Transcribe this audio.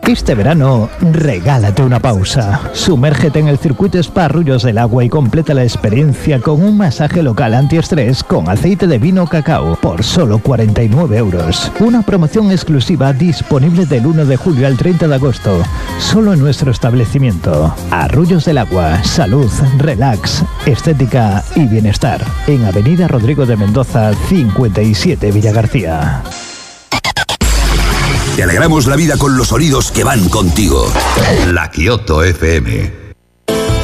Este verano, regálate una pausa. Sumérgete en el circuito Spa Arroyos del Agua y completa la experiencia con un masaje local antiestrés con aceite de vino cacao por solo 49 euros. Una promoción exclusiva disponible del 1 de julio al 30 de agosto. Solo en nuestro establecimiento. Arroyos del Agua. Salud, relax, estética y bienestar. En Avenida Rodrigo de Mendoza, 57 Villagarcía. Te alegramos la vida con los sonidos que van contigo. La Kioto FM.